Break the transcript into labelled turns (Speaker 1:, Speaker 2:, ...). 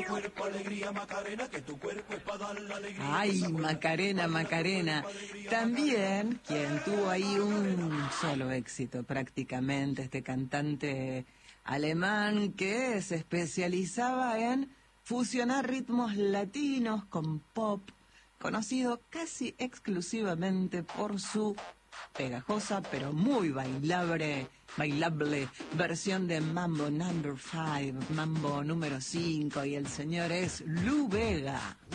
Speaker 1: cuerpo, alegría, Macarena, que tu cuerpo es para dar la alegría.
Speaker 2: Ay, Macarena, Macarena. También quien tuvo ahí un solo éxito prácticamente, este cantante alemán que se especializaba en fusionar ritmos latinos con pop, conocido casi exclusivamente por su pegajosa pero muy bailable versión de Mambo Number 5, Mambo número 5, y el señor es Lou Bega.